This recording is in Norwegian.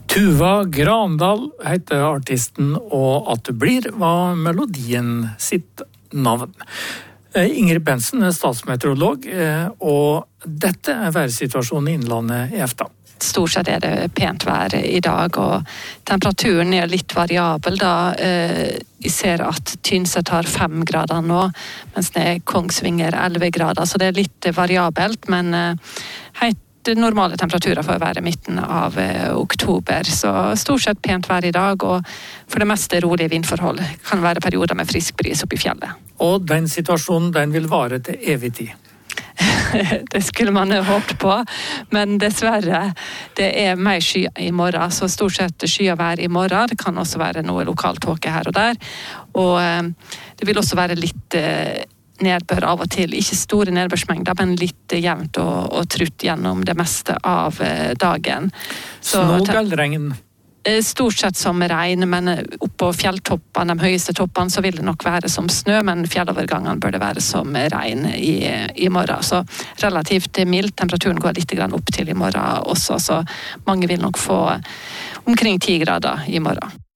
Tuva Grandal heter artisten, og At du blir var melodien sitt navn. Ingrid Bensen er statsmeteorolog, og dette er værsituasjonen i Innlandet i efta. Stort sett er det pent vær i dag, og temperaturen er litt variabel da. Vi ser at Tynset har 5 grader nå, mens det er Kongsvinger 11 grader, så det er litt variabelt, men helt normale temperaturer for å være midten av oktober. Så stort sett pent vær i dag, og for det meste rolige vindforhold. Kan være perioder med frisk bris oppe i fjellet. Og den situasjonen, den vil vare til evig tid? Det skulle man håpet på, men dessverre, det er mer sky i morgen, så stort sett skyavær i morgen. Det kan også være noe lokal tåke her og der, og det vil også være litt nedbør av og til, ikke store nedbørsmengder, men litt jevnt og trutt gjennom det meste av dagen. Snog eller regn? Stort sett som regn, men oppå fjelltoppene, de høyeste toppene, så vil det nok være som snø, men fjellovergangene bør det være som regn i morgen. Så relativt mild, temperaturen går litt opp til i morgen også, så mange vil nok få omkring 10 grader i morgen.